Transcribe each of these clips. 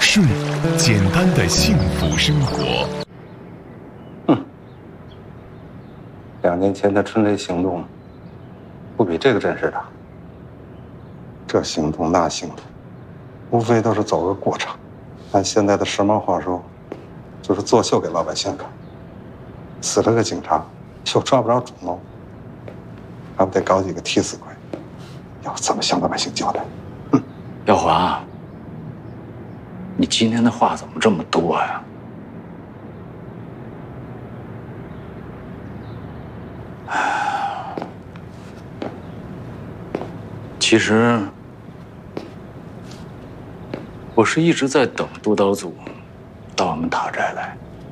顺，简单的幸福生活。 2年前的春雷行动，不比这个真实大。这行动那行动，无非都是走个过场。按现在的时髦话说，就是作秀给老百姓看。死了个警察，又抓不着主谋，还不得搞几个替死鬼？要怎么向老百姓交代？ 耀华，你今天的话怎么这么多呀？其实，我是一直在等督导组到我们塔寨来。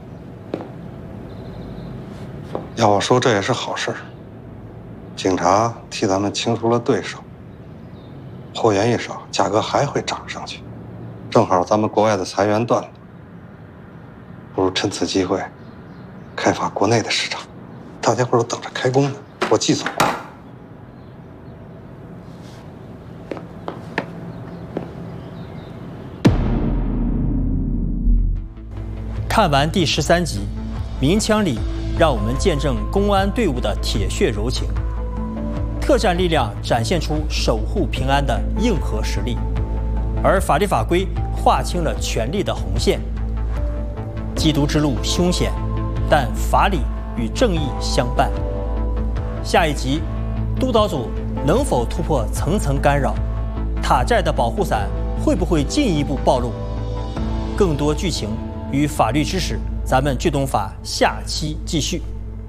要我说，这也是好事。警察替咱们清除了对手，货源一少，价格还会涨上去。正好咱们国外的裁员断了，不如趁此机会开发国内的市场。大家伙都等着开工呢，我季总。 看完第13集，鸣枪里让我们见证公安队伍的铁血柔情，特战力量展现出守护平安的硬核实力，而法律法规划清了权力的红线。缉毒之路凶险，但法理与正义相伴。下一集，督导组能否突破层层干扰？塔寨的保护伞会不会进一步暴露？更多剧情与法律知识，咱们剧懂法下期继续。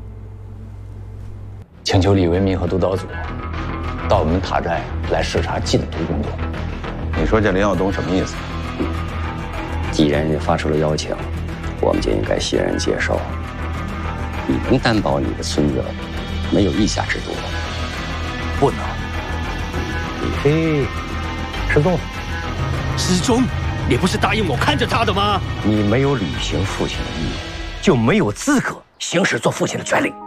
请求李维民和督导组到我们塔寨来视察禁毒工作。 你说这林耀东什么意思？ 既然人发出了邀请，我们就应该欣然接受。你能担保你的村子没有地下制毒吗？ 不能。 李飞失踪了。 失踪？你不是答应我看着他的吗？ 你没有履行父亲的意愿，就没有资格行使做父亲的权利。